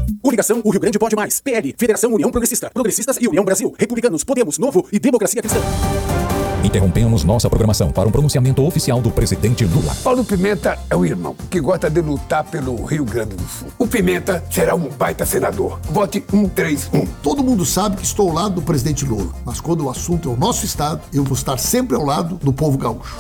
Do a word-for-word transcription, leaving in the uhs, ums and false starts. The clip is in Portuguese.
Coligação O Rio Grande Pode Mais. P L, Federação União Progressista. Progressistas e União Brasil. Republicanos, Podemos, Novo e Democracia Cristã. Interrompemos nossa programação para um pronunciamento oficial do presidente Lula. Paulo Pimenta é um irmão que gosta de lutar pelo Rio Grande do Sul. O Pimenta será um baita senador. Vote um três um. Todo mundo sabe que estou ao lado do presidente Lula, mas quando o assunto é o nosso estado, eu vou estar sempre ao lado do povo gaúcho.